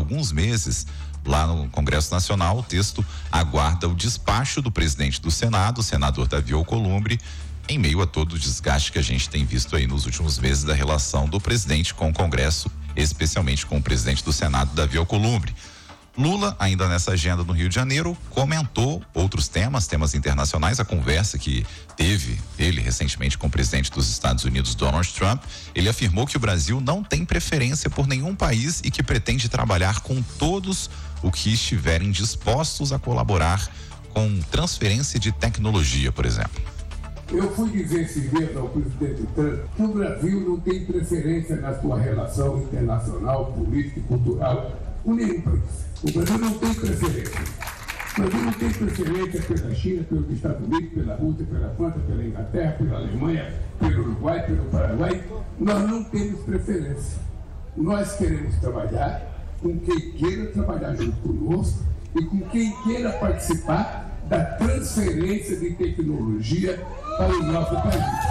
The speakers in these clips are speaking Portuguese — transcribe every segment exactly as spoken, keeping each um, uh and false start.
alguns meses lá no Congresso Nacional. O texto aguarda o despacho do presidente do Senado, o senador Davi Alcolumbre, em meio a todo o desgaste que a gente tem visto aí nos últimos meses da relação do presidente com o Congresso, especialmente com o presidente do Senado, Davi Alcolumbre. Lula, ainda nessa agenda no Rio de Janeiro, comentou outros temas, temas internacionais, a conversa que teve ele recentemente com o presidente dos Estados Unidos, Donald Trump. Ele afirmou que o Brasil não tem preferência por nenhum país e que pretende trabalhar com todos o que estiverem dispostos a colaborar com transferência de tecnologia, por exemplo. Eu fui dizer esses dias ao presidente Trump que o Brasil não tem preferência na sua relação internacional, política e cultural com nenhum país. O Brasil não tem preferência. O Brasil não tem preferência pela China, pelos Estados Unidos, pela Rússia, pela França, pela Inglaterra, pela Alemanha, pelo Uruguai, pelo Paraguai. Nós não temos preferência. Nós queremos trabalhar com quem queira trabalhar junto conosco e com quem queira participar da transferência de tecnologia para o nosso país.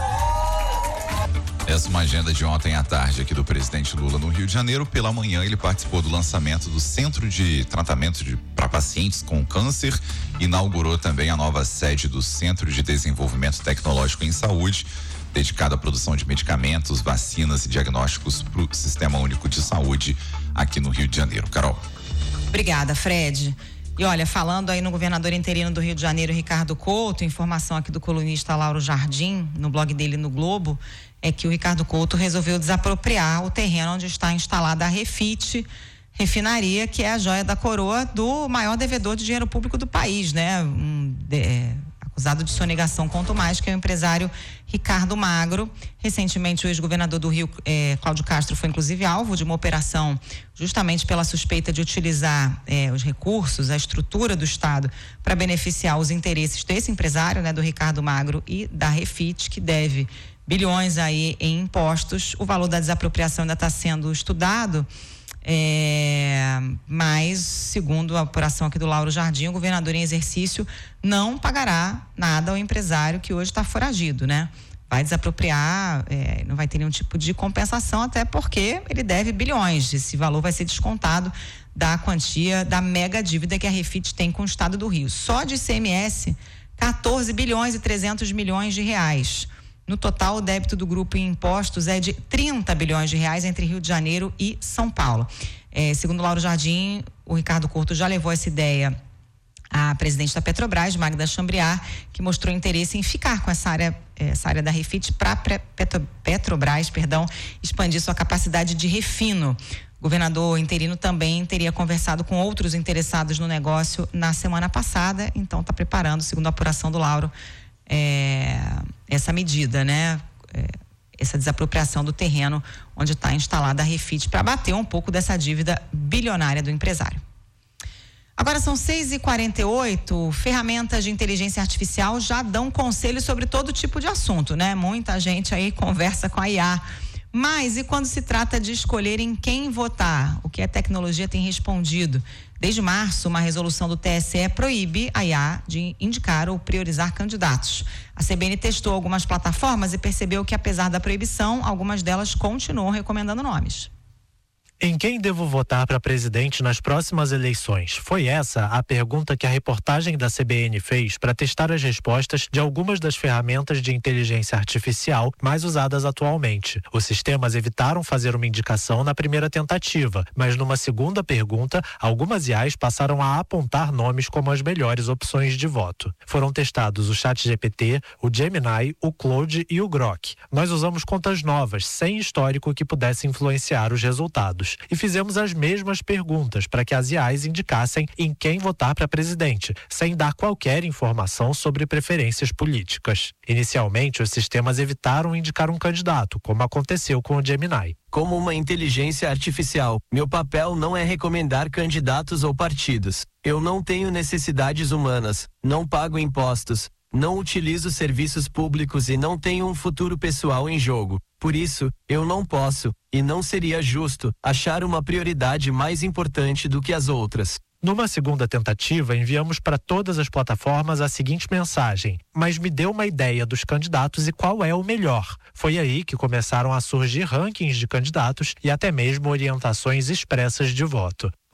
Essa é uma agenda de ontem à tarde aqui do presidente Lula no Rio de Janeiro. Pela manhã ele participou do lançamento do Centro de Tratamento de, para Pacientes com Câncer, inaugurou também a nova sede do Centro de Desenvolvimento Tecnológico em Saúde, dedicado à produção de medicamentos, vacinas e diagnósticos para o Sistema Único de Saúde aqui no Rio de Janeiro. Carol. Obrigada, Fred. E olha, falando aí no governador interino do Rio de Janeiro, Ricardo Couto, informação aqui do colunista Lauro Jardim, no blog dele no Globo, é que o Ricardo Couto resolveu desapropriar o terreno onde está instalada a Refit Refinaria, que é a joia da coroa do maior devedor de dinheiro público do país, né? Um, de, é, acusado de sonegação, quanto mais, que é o empresário Ricardo Magro. Recentemente, o ex-governador do Rio, eh, Cláudio Castro, foi inclusive alvo de uma operação justamente pela suspeita de utilizar eh, os recursos, a estrutura do Estado para beneficiar os interesses desse empresário, né, do Ricardo Magro e da Refit, que deve bilhões aí em impostos. O valor da desapropriação ainda está sendo estudado. É, mas, segundo a apuração aqui do Lauro Jardim, o governador em exercício não pagará nada ao empresário que hoje está foragido, né? Vai desapropriar, é, não vai ter nenhum tipo de compensação, até porque ele deve bilhões. Esse valor vai ser descontado da quantia da mega dívida que a Refit tem com o Estado do Rio. Só de I C M S, quatorze bilhões e trezentos milhões de reais. No total, o débito do grupo em impostos é de trinta bilhões de reais entre Rio de Janeiro e São Paulo. É, segundo Lauro Jardim, o Ricardo Couto já levou essa ideia à presidente da Petrobras, Magda Chambriard, que mostrou interesse em ficar com essa área, essa área da Refit para Petro, Petrobras, perdão, expandir sua capacidade de refino. O governador interino também teria conversado com outros interessados no negócio na semana passada, então está preparando, segundo a apuração do Lauro, É, essa medida, né? É, essa desapropriação do terreno onde está instalada a Refit para bater um pouco dessa dívida bilionária do empresário. Agora são seis e quarenta e oito, ferramentas de inteligência artificial já dão conselhos sobre todo tipo de assunto, né? Muita gente aí conversa com a I A. Mas e quando se trata de escolher em quem votar? O que a tecnologia tem respondido? Desde março, uma resolução do T S E proíbe a I A de indicar ou priorizar candidatos. A C B N testou algumas plataformas e percebeu que, apesar da proibição, algumas delas continuam recomendando nomes. Em quem devo votar para presidente nas próximas eleições? Foi essa a pergunta que a reportagem da C B N fez para testar as respostas de algumas das ferramentas de inteligência artificial mais usadas atualmente. Os sistemas evitaram fazer uma indicação na primeira tentativa, mas numa segunda pergunta, algumas I As passaram a apontar nomes como as melhores opções de voto. Foram testados o ChatGPT, o Gemini, o Claude e o Grok. Nós usamos contas novas, sem histórico que pudesse influenciar os resultados. E fizemos as mesmas perguntas para que as I As indicassem em quem votar para presidente, sem dar qualquer informação sobre preferências políticas. Inicialmente, os sistemas evitaram indicar um candidato, como aconteceu com o Gemini. Como uma inteligência artificial, meu papel não é recomendar candidatos ou partidos. Eu não tenho necessidades humanas, não pago impostos, não utilizo serviços públicos e não tenho um futuro pessoal em jogo. Por isso, eu não posso, e não seria justo, achar uma prioridade mais importante do que as outras. Numa segunda tentativa, enviamos para todas as plataformas a seguinte mensagem: mas me dê uma ideia dos candidatos e qual é o melhor. Foi aí que começaram a surgir rankings de candidatos e até mesmo orientações expressas de voto.